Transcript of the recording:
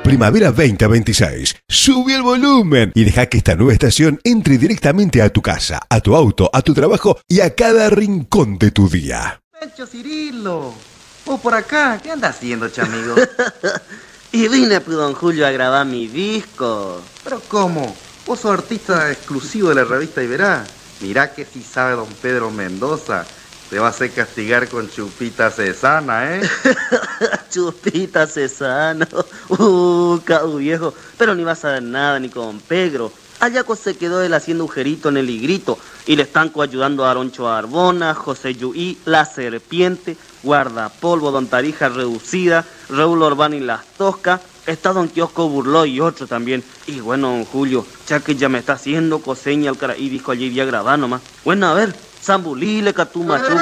Primavera 2026. Sube el volumen y deja que esta nueva estación entre directamente a tu casa, a tu auto, a tu trabajo y a cada rincón de tu día. Pecho Cirilo, vos por acá, ¿qué andas haciendo, chamigo? Y vine, pues, don Julio, a grabar mi disco. ¿Pero cómo? Vos sos artista exclusivo de la revista Iberá. Mirá que si sabe don Pedro Mendoza. Te va a hacer castigar con chupita cesana, ¿eh? Chupita cesano. Cau viejo. Pero ni vas a ver nada ni con Pedro. Allá se quedó él haciendo agujerito en el ligrito. Y le están ayudando a Aroncho Arbona, José Yuí, La Serpiente, Guardapolvo, Don Tarija Reducida, Raúl Orbán y Las Toscas. Está Don Kiosco Burló y otro también. Y bueno, don Julio, ya que ya me está haciendo coseña el cara y dijo allí ya grabar nomás. Bueno, a ver, Zambulile, Catumachu.